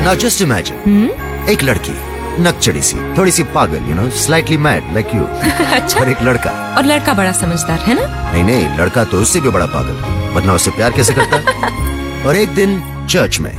Now just imagine, एक लड़की नकचड़ी सी, थोड़ी सी पागल, स्लाइटली मैड लाइक यू। अच्छा। और एक लड़का, और लड़का बड़ा समझदार है ना? नहीं, लड़का तो उससे भी बड़ा पागल, वरना उससे प्यार कैसे करता? और एक दिन चर्च में